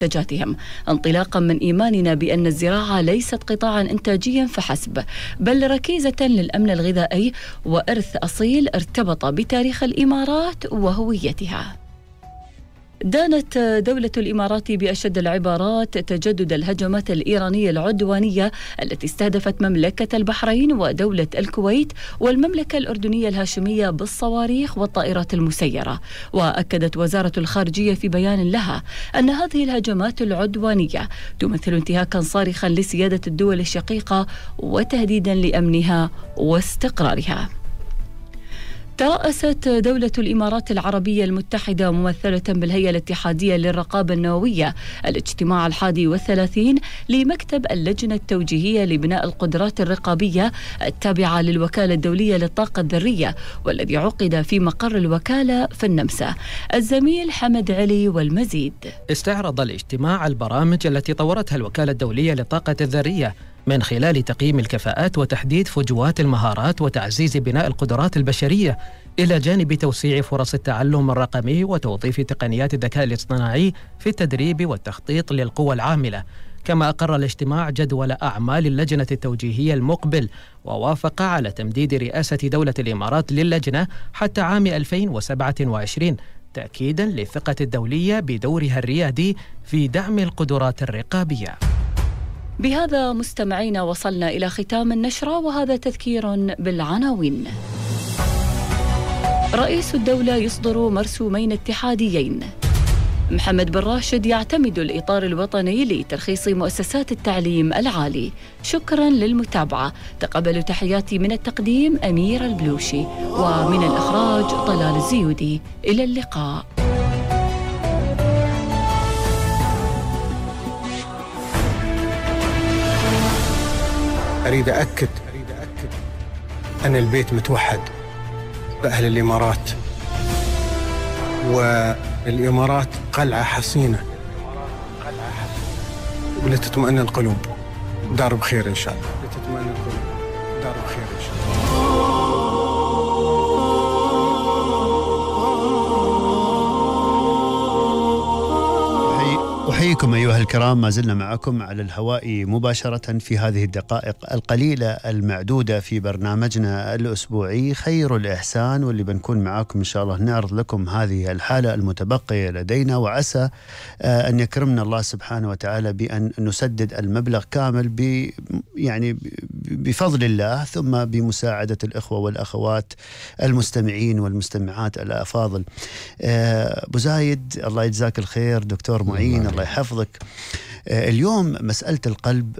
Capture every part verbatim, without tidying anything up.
منتجاتهم، انطلاقا من إيماننا بأن الزراعة ليست قطاعا إنتاجيا فحسب، بل ركيزة للأمن الغذائي وإرث أصيل ارتبط بتاريخ الإمارات وهويتها. دانت دولة الإمارات بأشد العبارات تجدد الهجمات الإيرانية العدوانية التي استهدفت مملكة البحرين ودولة الكويت والمملكة الأردنية الهاشمية بالصواريخ والطائرات المسيرة. وأكدت وزارة الخارجية في بيان لها أن هذه الهجمات العدوانية تمثل انتهاكا صارخا لسيادة الدول الشقيقة وتهديدا لأمنها واستقرارها. ترأست دولة الإمارات العربية المتحدة ممثلة بالهيئة الاتحادية للرقابة النووية الاجتماع الحادي والثلاثين لمكتب اللجنة التوجيهية لبناء القدرات الرقابية التابعة للوكالة الدولية للطاقة الذرية، والذي عقد في مقر الوكالة في النمسا. الزميل حمد علي والمزيد. استعرض الاجتماع البرامج التي طورتها الوكالة الدولية للطاقة الذرية من خلال تقييم الكفاءات وتحديد فجوات المهارات وتعزيز بناء القدرات البشرية، إلى جانب توسيع فرص التعلم الرقمي وتوظيف تقنيات الذكاء الاصطناعي في التدريب والتخطيط للقوى العاملة. كما أقر الاجتماع جدول أعمال اللجنة التوجيهية المقبل، ووافق على تمديد رئاسة دولة الإمارات للجنة حتى عام ألفين وسبعة وعشرين، تأكيدا للثقة الدولية بدورها الريادي في دعم القدرات الرقابية. بهذا مستمعينا وصلنا إلى ختام النشرة، وهذا تذكير بالعناوين. رئيس الدولة يصدر مرسومين اتحاديين. محمد بن راشد يعتمد الإطار الوطني لترخيص مؤسسات التعليم العالي. شكرا للمتابعة. تقبلوا تحياتي من التقديم أمير البلوشي، ومن الإخراج طلال الزيودي. إلى اللقاء. أريد أكد أن البيت متوحد بأهل الإمارات، والإمارات قلعة حصينة ولتطمئن القلوب. دار بخير إن شاء الله. لتطمئن القلوب. دار بخير إن شاء الله. أحييكم أيها الكرام، ما زلنا معكم على الهواء مباشرة في هذه الدقائق القليلة المعدودة في برنامجنا الأسبوعي خير الإحسان، واللي بنكون معاكم إن شاء الله نعرض لكم هذه الحالة المتبقية لدينا، وعسى أن يكرمنا الله سبحانه وتعالى بأن نسدد المبلغ كامل ب يعني بفضل الله، ثم بمساعدة الإخوة والأخوات المستمعين والمستمعات الأفاضل. أبو زايد الله يجزاك الخير، دكتور معين الله يحفظك. اليوم مسألة القلب،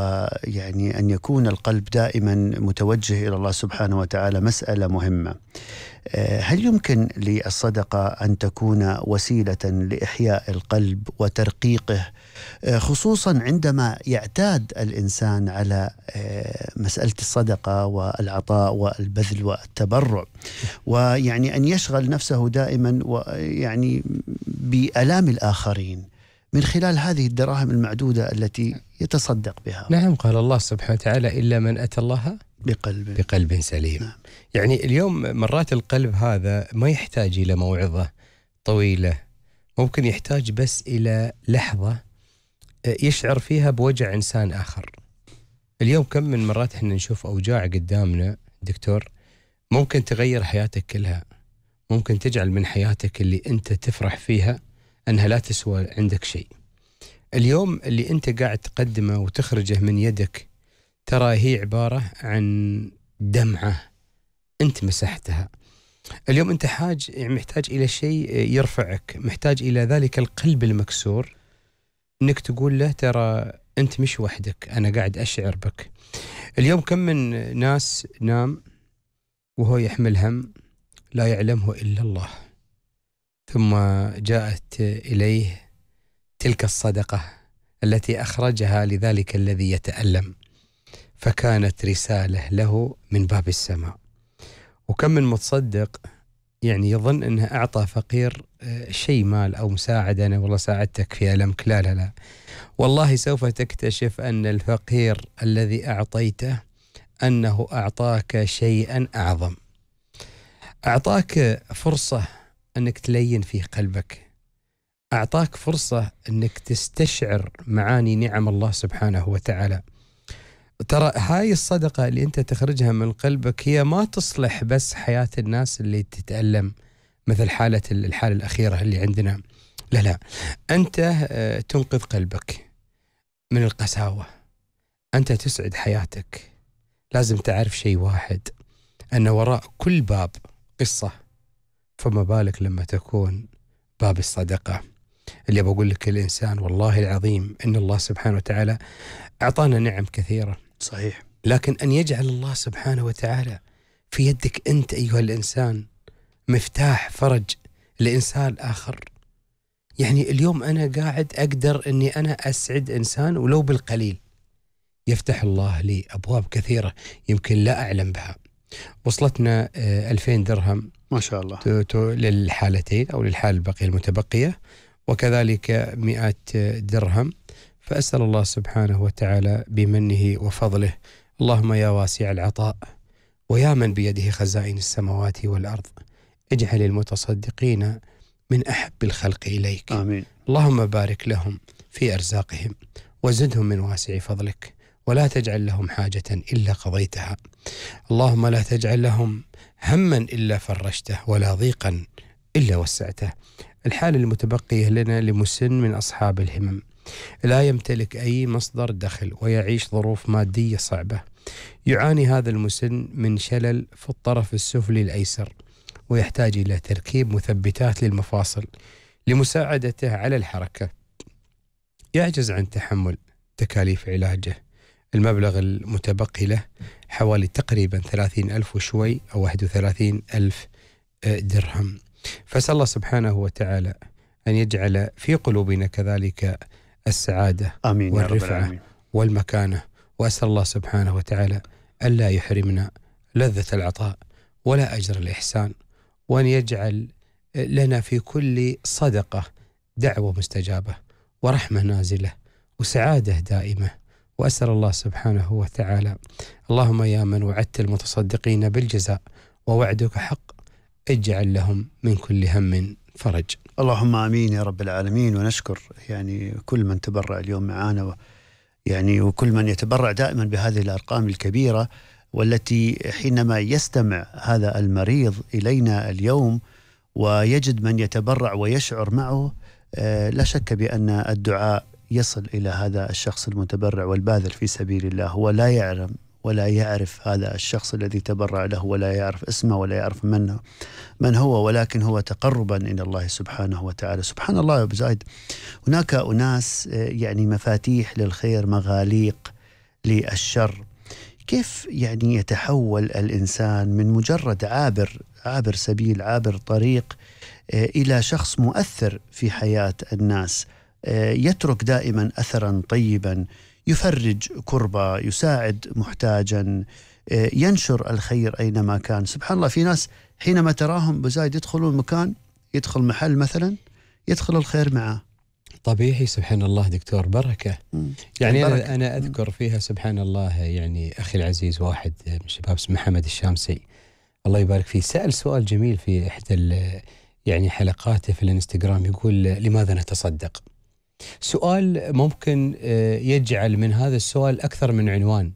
ويعني أن يكون القلب دائما متوجه إلى الله سبحانه وتعالى مسألة مهمة. هل يمكن للصدقة أن تكون وسيلة لإحياء القلب وترقيقه، خصوصا عندما يعتاد الإنسان على مسألة الصدقة والعطاء والبذل والتبرع، ويعني أن يشغل نفسه دائما ويعني بآلام الآخرين من خلال هذه الدراهم المعدودة التي يتصدق بها؟ نعم، قال الله سبحانه وتعالى: إلا من أتى الله بقلب بقلب سليم. نعم. يعني اليوم مرات القلب هذا ما يحتاج إلى موعظة طويلة، ممكن يحتاج بس إلى لحظة يشعر فيها بوجع إنسان آخر. اليوم كم من مرات احنا نشوف أوجاع قدامنا دكتور ممكن تغير حياتك كلها، ممكن تجعل من حياتك اللي أنت تفرح فيها أنها لا تسوى عندك شيء. اليوم اللي أنت قاعد تقدمه وتخرجه من يدك ترى هي عبارة عن دمعة أنت مسحتها. اليوم أنت حاج يعني محتاج إلى شيء يرفعك، محتاج إلى ذلك القلب المكسور أنك تقول له ترى أنت مش وحدك، أنا قاعد أشعر بك. اليوم كم من ناس نام وهو يحمل هم لا يعلمه إلا الله، ثم جاءت إليه تلك الصدقة التي أخرجها لذلك الذي يتألم، فكانت رسالة له من باب السماء. وكم من متصدق يعني يظن أنه أعطى فقير شيء مال أو مساعدة، أنا والله ساعدتك في ألمك، لا لا لا، والله سوف تكتشف أن الفقير الذي أعطيته أنه أعطاك شيئا أعظم، أعطاك فرصة أنك تلين في قلبك، أعطاك فرصة أنك تستشعر معاني نعم الله سبحانه وتعالى. ترى هاي الصدقة اللي أنت تخرجها من قلبك هي ما تصلح بس حياة الناس اللي تتألم مثل حالة الحالة الأخيرة اللي عندنا، لا لا، أنت تنقذ قلبك من القساوة، أنت تسعد حياتك. لازم تعرف شيء واحد، أن وراء كل باب قصة، فما بالك لما تكون باب الصدقة. اللي بقول لك الإنسان والله العظيم إن الله سبحانه وتعالى أعطانا نعم كثيرة، صحيح، لكن أن يجعل الله سبحانه وتعالى في يدك أنت أيها الإنسان مفتاح فرج لإنسان آخر. يعني اليوم أنا قاعد أقدر أني أنا أسعد إنسان ولو بالقليل، يفتح الله لي أبواب كثيرة يمكن لا أعلم بها. وصلتنا ألفين درهم ما شاء الله للحالتين أو للحالة البقية المتبقية، وكذلك مئة درهم. فأسأل الله سبحانه وتعالى بمنه وفضله، اللهم يا واسع العطاء ويا من بيده خزائن السماوات والأرض، اجعل المتصدقين من أحب الخلق إليك. آمين. اللهم بارك لهم في أرزاقهم وزدهم من واسع فضلك، ولا تجعل لهم حاجة إلا قضيتها. اللهم لا تجعل لهم هما إلا فرجته ولا ضيقا إلا وسعته. الحالة المتبقية لنا لمسن من أصحاب الهمم لا يمتلك أي مصدر دخل ويعيش ظروف مادية صعبة. يعاني هذا المسن من شلل في الطرف السفلي الأيسر، ويحتاج إلى تركيب مثبتات للمفاصل لمساعدته على الحركة. يعجز عن تحمل تكاليف علاجه. المبلغ المتبقي له حوالي تقريبا ثلاثين ألف وشوي أو واحد وثلاثين ألف درهم. فأسأل الله سبحانه وتعالى أن يجعل في قلوبنا كذلك السعادة آمين والرفعة والمكانة. وأسأل الله سبحانه وتعالى ألا يحرمنا لذة العطاء ولا أجر الإحسان، وأن يجعل لنا في كل صدقة دعوة مستجابة ورحمة نازلة وسعادة دائمة. وأسأل الله سبحانه وتعالى، اللهم يا من وعدت المتصدقين بالجزاء ووعدك حق، اجعل لهم من كل هم فرج. اللهم آمين يا رب العالمين. ونشكر يعني كل من تبرع اليوم معنا، يعني وكل من يتبرع دائما بهذه الأرقام الكبيرة، والتي حينما يستمع هذا المريض إلينا اليوم ويجد من يتبرع ويشعر معه، لا شك بأن الدعاء يصل إلى هذا الشخص المتبرع والباذل في سبيل الله. هو لا يعلم ولا يعرف هذا الشخص الذي تبرع له، ولا يعرف اسمه ولا يعرف من من هو، ولكن هو تقربا إلى الله سبحانه وتعالى. سبحان الله يا أبو زايد، هناك أناس يعني مفاتيح للخير مغاليق للشر. كيف يعني يتحول الإنسان من مجرد عابر عابر سبيل عابر طريق إلى شخص مؤثر في حياة الناس، يترك دائما أثرا طيبا، يفرج كربة، يساعد محتاجا، ينشر الخير أينما كان. سبحان الله، في ناس حينما تراهم بزايد يدخلون مكان، يدخل محل مثلا، يدخل الخير معه. طبيعي. سبحان الله دكتور، بركة. مم. يعني البركة. أنا, أنا أذكر فيها سبحان الله، يعني أخي العزيز واحد من الشباب اسمه محمد الشامسي الله يبارك فيه، سأل سؤال جميل في إحدى يعني حلقاته في الانستغرام، يقول لماذا نتصدق؟ سؤال ممكن يجعل من هذا السؤال أكثر من عنوان،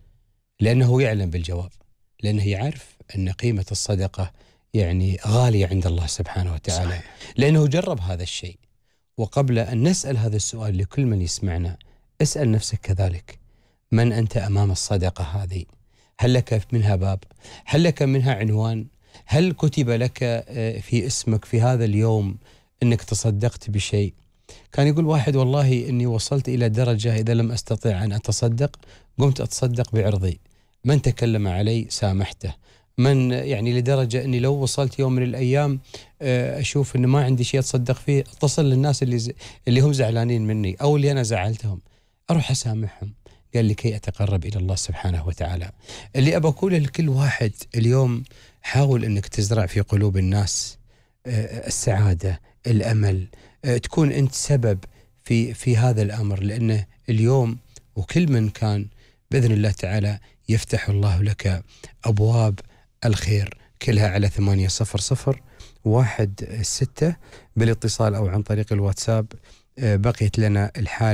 لأنه يعلم بالجواب، لأنه يعرف أن قيمة الصدقة يعني غالية عند الله سبحانه وتعالى. صحيح. لأنه جرب هذا الشيء. وقبل أن نسأل هذا السؤال لكل من يسمعنا، اسأل نفسك كذلك، من أنت أمام الصدقة هذه؟ هل لك منها باب؟ هل لك منها عنوان؟ هل كتب لك في اسمك في هذا اليوم أنك تصدقت بشيء؟ كان يقول واحد والله إني وصلت إلى درجة إذا لم أستطيع أن أتصدق قمت أتصدق بعرضي، من تكلم علي سامحته، من يعني لدرجة أني لو وصلت يوم من الأيام أشوف أنه ما عندي شيء أتصدق فيه، أتصل للناس اللي, ز... اللي هم زعلانين مني أو اللي أنا زعلتهم أروح أسامحهم. قال لي كي أتقرب إلى الله سبحانه وتعالى. اللي أبى أقوله لكل واحد اليوم، حاول أنك تزرع في قلوب الناس السعادة، الأمل، تكون أنت سبب في في هذا الأمر، لأنه اليوم وكل من كان بإذن الله تعالى يفتح الله لك أبواب الخير كلها على ثمانية صفر صفر واحد ستة بالاتصال أو عن طريق الواتساب. بقيت لنا الحالة